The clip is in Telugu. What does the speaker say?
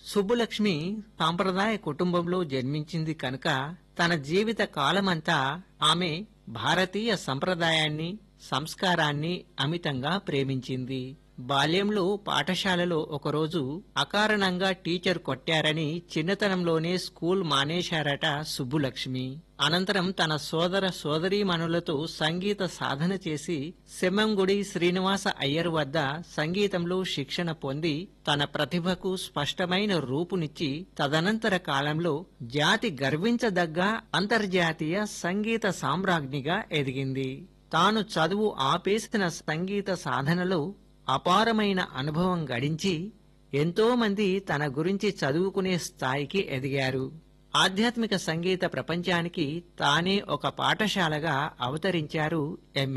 సుబ్బులక్ష్మి సాంప్రదాయ కుటుంబంలో జన్మించింది కనుక తన జీవిత కాలమంతా ఆమె భారతీయ సంప్రదాయాన్ని సంస్కారాన్ని అమితంగా ప్రేమించింది. బాల్యంలో పాఠశాలలో ఒకరోజు అకారణంగా టీచర్ కొట్టారని చిన్నతనంలోనే స్కూల్ మానేశారట సుబ్బులక్ష్మి. అనంతరం తన సోదర సోదరీమణులతో సంగీత సాధన చేసి సెమ్మంగుడి శ్రీనివాస అయ్యర్ వద్ద సంగీతంలో శిక్షణ పొంది తన ప్రతిభకు స్పష్టమైన రూపునిచ్చి తదనంతర కాలంలో జాతి గర్వించదగ్గ అంతర్జాతీయ సంగీత సామ్రాజ్ఞిగా ఎదిగింది. తాను చదువు ఆపేసిన సంగీత సాధనలో అపారమైన అనుభవం గడించి ఎంతో మంది తన గురించి చదువుకునే స్థాయికి ఎదిగారు. ఆధ్యాత్మిక సంగీత ప్రపంచానికి తానే ఒక పాఠశాలగా అవతరించారు ఎం.